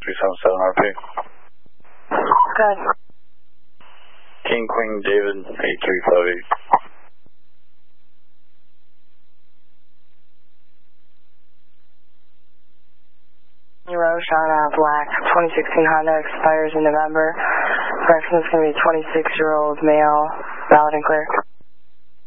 377 RP. Good. King Queen David 8358. Roshan Black, 2016 Honda, expires in November. Correction is going to be a 26-year-old male, valid and clear.